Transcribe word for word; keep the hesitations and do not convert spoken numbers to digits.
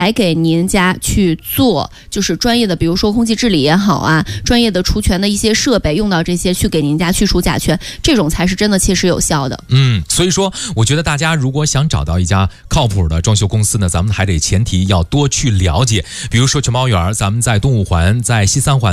来给您家去做，就是专业的，比如说空气治理也好啊，专业的除醛的一些设备，用到这些去给您家去除甲醛，这种才是真的切实有效的。 嗯，所以说我觉得大家如果想找到一家靠谱的装修公司呢，咱们还得前提要多去了解，比如说全猫园，咱们在东五环，在西三环。